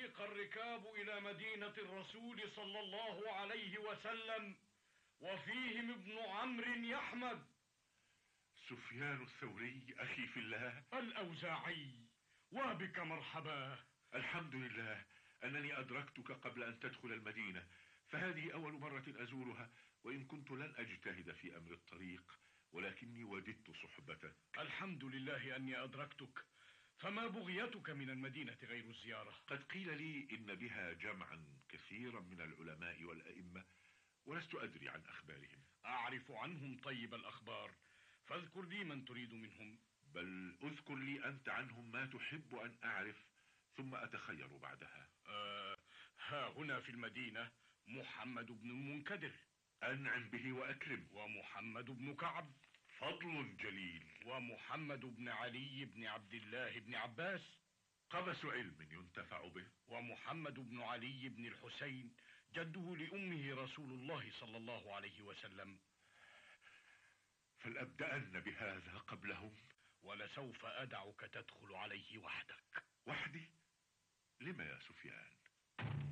سيق الركاب إلى مدينة الرسول صلى الله عليه وسلم، وفيهم ابن عمرو يحمد. سفيان الثوري أخي في الله. الأوزاعي، وبك مرحبا. الحمد لله أنني أدركتك قبل أن تدخل المدينة، فهذه أول مرة أزورها، وإن كنت لن أجتهد في أمر الطريق، ولكني وددت صحبتك. الحمد لله أني أدركتك، فما بغيتك من المدينة غير الزيارة؟ قد قيل لي إن بها جمعا كثيرا من العلماء والأئمة، ولست أدري عن أخبارهم. أعرف عنهم طيب الأخبار، فاذكر لي من تريد منهم. بل اذكر لي أنت عنهم ما تحب أن أعرف، ثم أتخير بعدها. ها هنا في المدينة محمد بن المنكدر. أنعم به وأكرم. ومحمد بن كعب. فضل جليل. ومحمد بن علي بن عبد الله بن عباس. قمس علم ينتفع به. ومحمد بن علي بن الحسين، جده لأمه رسول الله صلى الله عليه وسلم. فلأبدأن بهذا قبلهم. ولسوف أدعك تدخل عليه وحدك. وحدي؟ لما يا سفيان؟